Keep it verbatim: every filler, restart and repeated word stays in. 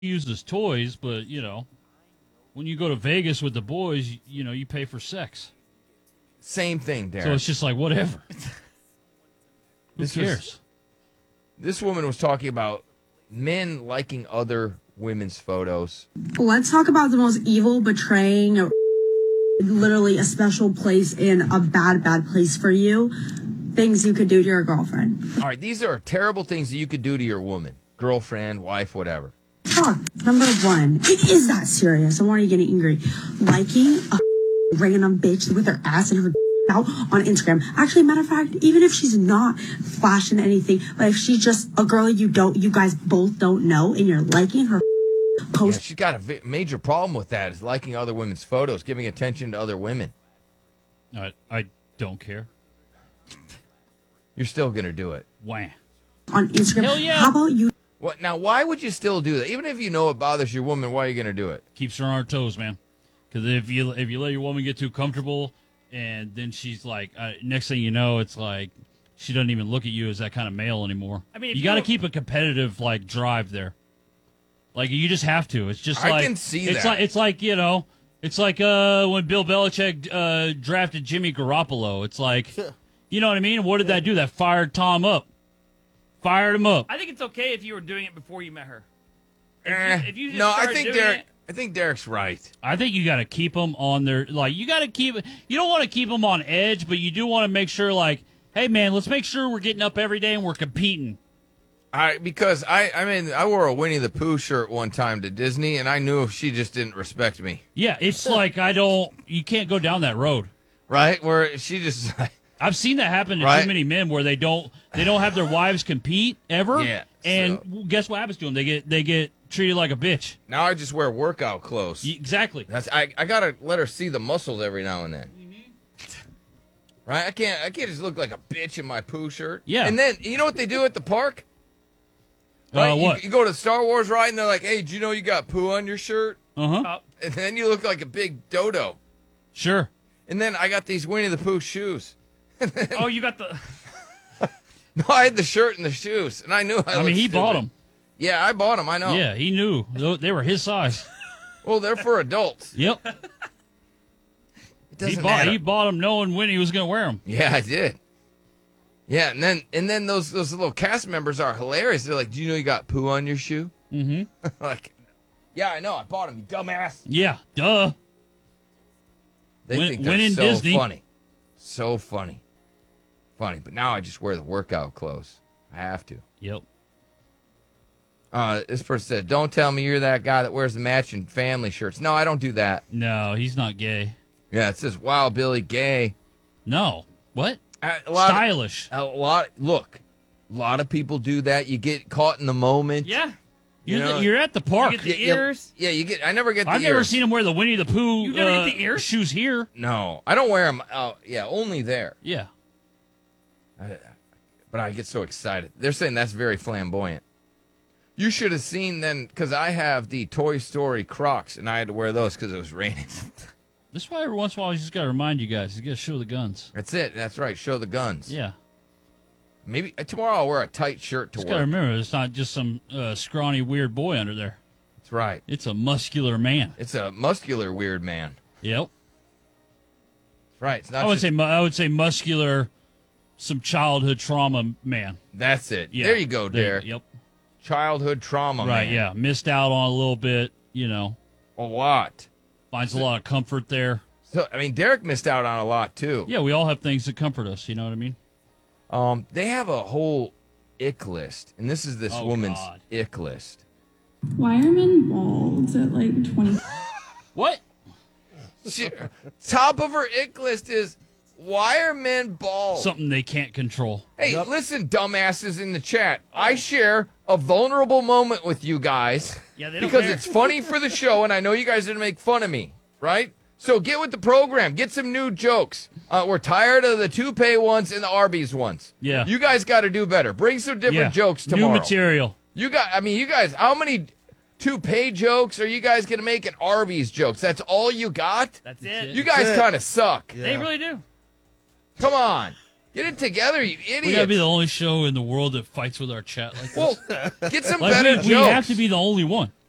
uses toys, but you know, when you go to Vegas with the boys, you, you know, you pay for sex. Same thing, Derek. So it's just like whatever. Who This cares? was- This woman was talking about men liking other women's photos. Let's talk about the most evil, betraying, literally a special place in a bad, bad place for you. Things you could do to your girlfriend. All right, these are terrible things that you could do to your woman, girlfriend, wife, whatever. Fuck. Number one, it is that serious. And why are you getting angry? Liking a random bitch with her ass and her out on Instagram. Actually, matter of fact, even if she's not flashing anything, but if she's just a girl you don't, you guys both don't know, and you're liking her Yeah, post. she's got a vi- major problem with that, is liking other women's photos, giving attention to other women. I, I don't care. You're still going to do it. Wah. On Instagram. Hell yeah. How about you What now? Why would you still do that? Even if you know it bothers your woman, why are you going to do it? Keeps her on her toes, man. Because if you if you let your woman get too comfortable, and then she's like, uh, next thing you know, it's like she doesn't even look at you as that kind of male anymore. I mean, if you got to you- keep a competitive like drive there. Like you just have to. It's just I like can see it's that. like it's like you know, it's like uh when Bill Belichick uh, drafted Jimmy Garoppolo. It's like, you know what I mean? What did that do? That fired Tom up. Fired him up. I think it's okay if you were doing it before you met her. If Eh, you, if you just no, I started think doing Derek. it- I think Derek's right. I think you got to keep them on their like. You got to keep. You don't want to keep them on edge, but you do want to make sure like, hey man, let's make sure we're getting up every day and we're competing. I because I I mean I wore a Winnie the Pooh shirt one time to Disney, and I knew she just didn't respect me. Yeah, it's like I don't. You can't go down that road. Right, where she just I've seen that happen to Right. too many men where they don't they don't have their wives compete ever. Yeah, And so- guess what happens to them? They get they get treated like a bitch. now I just wear workout clothes. Y- Exactly. That's I, I gotta let her see the muscles every now and then. Mm-hmm. Right? I can't I can't just look like a bitch in my Pooh shirt. Yeah. And then you know what they do at the park? Uh, Right? You- what? You, go to the Star Wars ride and they're like, hey, do you know you got Pooh on your shirt? Uh huh. Uh, And then you look like a big dodo. Sure. And then I got these Winnie the Pooh shoes. oh, you got the. No, I had the shirt and the shoes, and I knew I, I mean, looked he bought stupid. them. Yeah, I bought them. I know. Yeah, he knew Tho- they were his size. Well, they're for adults. Yep. It He doesn't bought matter. he bought them knowing when he was going to wear them. Yeah, I did. Yeah, and then and then those those little cast members are hilarious. They're like, "Do you know you got Pooh on your shoe?" Mm-hmm. Like, yeah, I know. I bought them. You dumbass. Yeah. Duh. They Win- think they're winning so Disney. funny, so funny, funny. But now I just wear the workout clothes. I have to. Yep. Uh, this person said, "Don't tell me you're that guy that wears the matching family shirts." No, I don't do that. No, he's not gay. Yeah, it says, "Wow, Billy, gay." No. What? A a lot of- Stylish. A lot. Look, a lot of people do that. You get caught in the moment. Yeah. You You're, know, the, you're at the park. You get Yeah, the yeah, ears. Yeah, you get. I never get the I've ears. never seen him wear the Winnie the Pooh You never uh, get the ears? shoes here. No, I don't wear them. Oh, yeah, only there. Yeah. I, but I get so excited. They're saying that's very flamboyant. You should have seen then, because I have the Toy Story Crocs, and I had to wear those because it was raining. That's why every once in a while you just got to remind you guys. You got to show the guns. That's it. That's right. Show the guns. Yeah. Maybe uh, tomorrow I'll wear a tight shirt to Just got to work. remember, it's not just some uh, scrawny, weird boy under there. That's right. It's a muscular man. It's a muscular weird man. Yep. That's right. It's not I would just- say mu- I would say muscular, some childhood trauma man. That's it. Yeah. There you go, There- Derek. Yep. Childhood trauma, Right. man. Yeah. Missed out on a little bit. You know, A lot. finds a lot of comfort there. So I mean, Derek missed out on a lot too. Yeah, we all have things that comfort us. You know what I mean? Um, they have a whole ick list, and this is this Oh, woman's God. ick list. Why are men bald at like twenty? What? She, top of her ick list is, why are men bald? Something they can't control. Hey, listen, dumbasses in the chat. I share a vulnerable moment with you guys Yeah, they don't because care. it's funny for the show, and I know you guys are going to make fun of me, right? So get with the program. Get some new jokes. Uh, we're tired of the toupee ones and the Arby's ones. Yeah. You guys got to do better. Bring some different Yeah. jokes tomorrow. New material. You got, I mean, you guys, how many toupee jokes are you guys going to make and Arby's jokes? That's all you got? That's it. You guys kind of suck. They really do. Come on. Get it together, you idiots. We gotta be the only show in the world that fights with our chat like this. Well, get some Like better we, jokes. we have to be the only one.